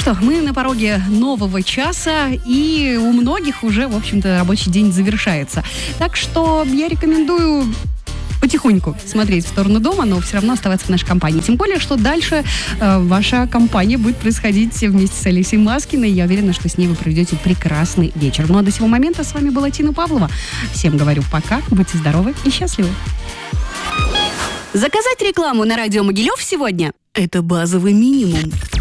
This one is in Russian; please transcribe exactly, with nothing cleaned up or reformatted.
что, мы на пороге нового часа, и у многих уже, в общем-то, рабочий день завершается. Так что я рекомендую потихоньку смотреть в сторону дома, но все равно оставаться в нашей компании. Тем более, что дальше э, ваша компания будет происходить вместе с Алисой Маскиной. Я уверена, что с ней вы проведете прекрасный вечер. Ну а до сего момента с вами была Тина Павлова. Всем говорю пока, будьте здоровы и счастливы. Заказать рекламу на радио Могилев сегодня – это базовый минимум.